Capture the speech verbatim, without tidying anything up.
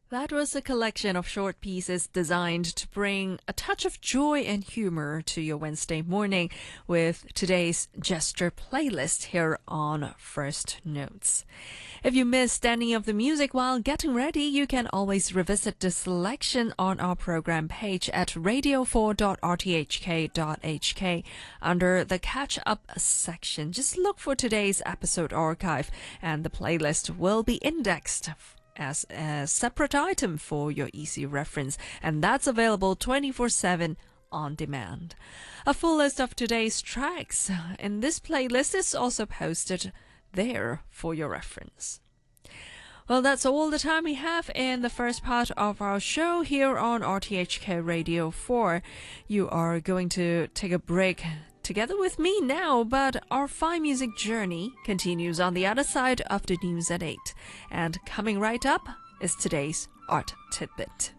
That was a collection of short pieces designed to bring a touch of joy and humor to your Wednesday morning with today's gesture playlist here on First Notes. If you missed any of the music while getting ready, you can always revisit the selection on our program page at radio four dot r t h k dot h k under the Catch Up section. Just look for today's episode archive and the playlist will be indexed as a separate item for your easy reference, and that's available twenty-four seven on demand. A full list of today's tracks in this playlist is also posted there for your reference. Well, that's all the time we have in the first part of our show here on R T H K Radio four. You are going to take a break together with me now, but our fine music journey continues on the other side of the news at eight. And coming right up is today's Art Tidbit.